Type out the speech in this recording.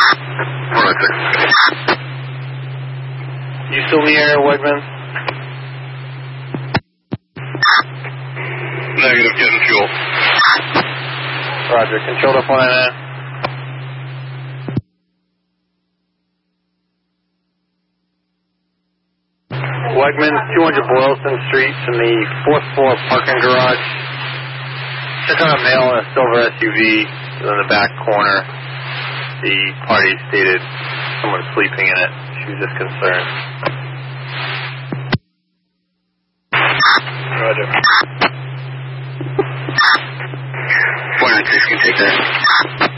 Roger. You still in the air, Wegman? Negative, getting fuel. Roger. Control to 499. Wegman, 200 Boylston Street in the 4th floor parking garage. Check out a male in a silver SUV in the back corner. The party stated someone sleeping in it. She was just concerned. Roger. 496 can take that.